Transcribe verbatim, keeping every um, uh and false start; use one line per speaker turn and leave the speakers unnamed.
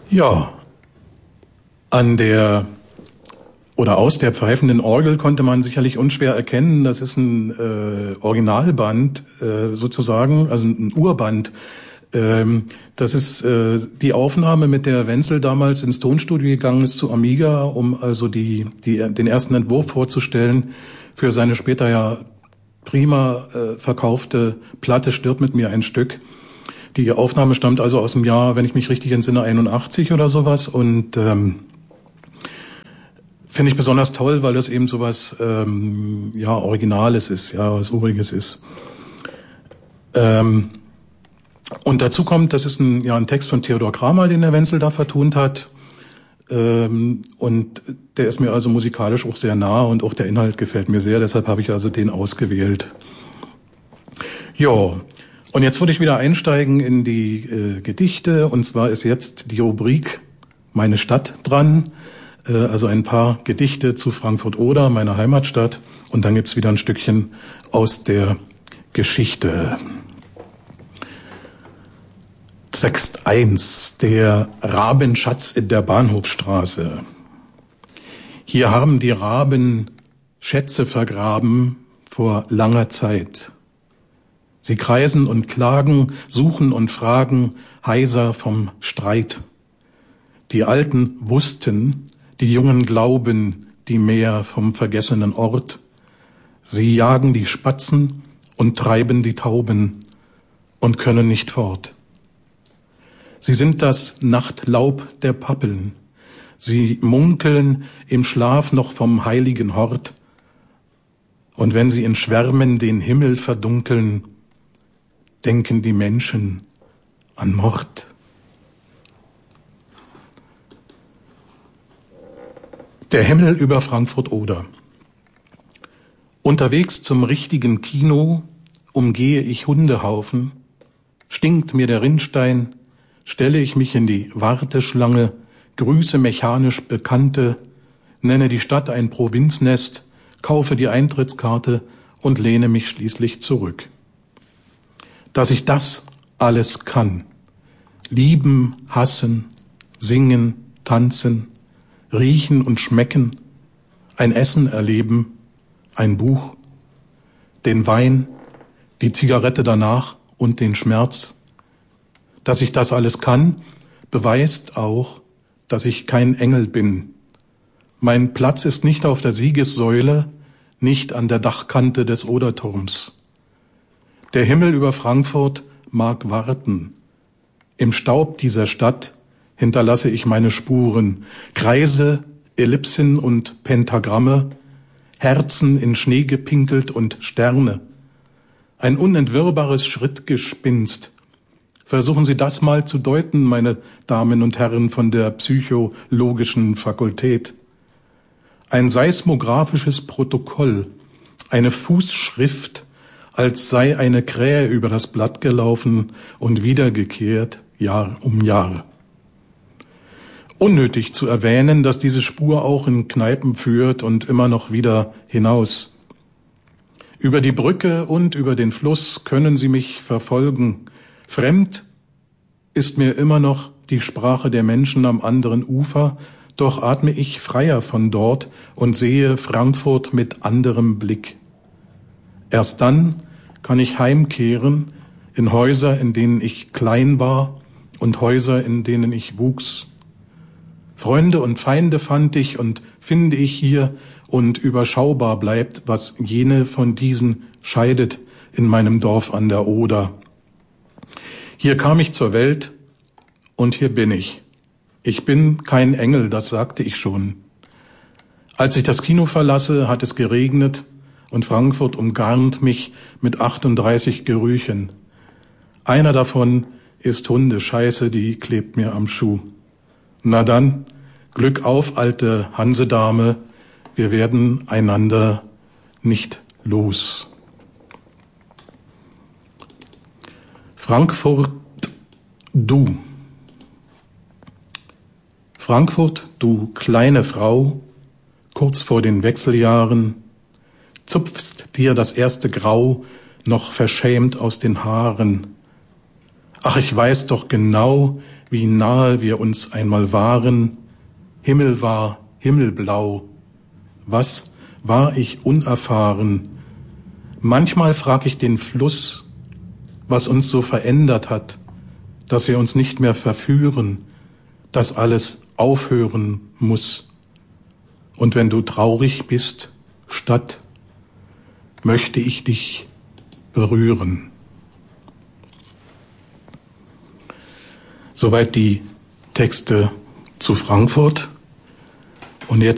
Ja, an der oder aus der pfeifenden Orgel konnte man sicherlich unschwer erkennen, das ist ein äh, Originalband äh, sozusagen, also ein Urband. Ähm, das ist äh, die Aufnahme, mit der Wenzel damals ins Tonstudio gegangen ist zu Amiga, um also die, die den ersten Entwurf vorzustellen für seine später ja prima äh, verkaufte Platte Stirb mit mir ein Stück. Die Aufnahme stammt also aus dem Jahr, wenn ich mich richtig entsinne, einundachtzig oder sowas, und ähm, finde ich besonders toll, weil das eben sowas ähm, ja Originales ist, ja was Uriges ist. Ähm, und dazu kommt, das ist ein ja ein Text von Theodor Kramer, den der Wenzel da vertont hat, ähm, und der ist mir also musikalisch auch sehr nah und auch der Inhalt gefällt mir sehr, deshalb habe ich also den ausgewählt. Ja. Und jetzt würde ich wieder einsteigen in die äh, Gedichte, und zwar ist jetzt die Rubrik Meine Stadt dran, äh, also ein paar Gedichte zu Frankfurt-Oder, meiner Heimatstadt, und dann gibt's wieder ein Stückchen aus der Geschichte. Text eins, der Rabenschatz in der Bahnhofstraße. Hier haben die Raben Schätze vergraben vor langer Zeit. Sie kreisen und klagen, suchen und fragen, heiser vom Streit. Die Alten wussten, die Jungen glauben, die mehr vom vergessenen Ort. Sie jagen die Spatzen und treiben die Tauben und können nicht fort. Sie sind das Nachtlaub der Pappeln. Sie munkeln im Schlaf noch vom heiligen Hort. Und wenn sie in Schwärmen den Himmel verdunkeln, denken die Menschen an Mord. Der Himmel über Frankfurt-Oder. Unterwegs zum richtigen Kino umgehe ich Hundehaufen, stinkt mir der Rinnstein, stelle ich mich in die Warteschlange, grüße mechanisch Bekannte, nenne die Stadt ein Provinznest, kaufe die Eintrittskarte und lehne mich schließlich zurück. Dass ich das alles kann. Lieben, hassen, singen, tanzen, riechen und schmecken, ein Essen erleben, ein Buch, den Wein, die Zigarette danach und den Schmerz. Dass ich das alles kann, beweist auch, dass ich kein Engel bin. Mein Platz ist nicht auf der Siegessäule, nicht an der Dachkante des Oderturms. Der Himmel über Frankfurt mag warten. Im Staub dieser Stadt hinterlasse ich meine Spuren. Kreise, Ellipsen und Pentagramme, Herzen in Schnee gepinkelt und Sterne. Ein unentwirrbares Schrittgespinst. Versuchen Sie das mal zu deuten, meine Damen und Herren von der psychologischen Fakultät. Ein seismografisches Protokoll, eine Fußschrift, als sei eine Krähe über das Blatt gelaufen und wiedergekehrt, Jahr um Jahr. Unnötig zu erwähnen, dass diese Spur auch in Kneipen führt und immer noch wieder hinaus. Über die Brücke und über den Fluss können Sie mich verfolgen. Fremd ist mir immer noch die Sprache der Menschen am anderen Ufer, doch atme ich freier von dort und sehe Frankfurt mit anderem Blick. Erst dann kann ich heimkehren in Häuser, in denen ich klein war, und Häuser, in denen ich wuchs. Freunde und Feinde fand ich und finde ich hier, und überschaubar bleibt, was jene von diesen scheidet in meinem Dorf an der Oder. Hier kam ich zur Welt und hier bin ich. Ich bin kein Engel, das sagte ich schon. Als ich das Kino verlasse, hat es geregnet und Frankfurt umgarnt mich mit achtunddreißig Gerüchen. Einer davon ist Hundescheiße, die klebt mir am Schuh. Na dann, Glück auf, alte Hansedame, wir werden einander nicht los. Frankfurt, du. Frankfurt, du kleine Frau, kurz vor den Wechseljahren, zupfst dir das erste Grau noch verschämt aus den Haaren. Ach, ich weiß doch genau, wie nahe wir uns einmal waren. Himmel war himmelblau. Was war ich unerfahren? Manchmal frag ich den Fluss, was uns so verändert hat, dass wir uns nicht mehr verführen, dass alles aufhören muss. Und wenn du traurig bist, Stadt, möchte ich dich berühren. Soweit die Texte zu Frankfurt. Und jetzt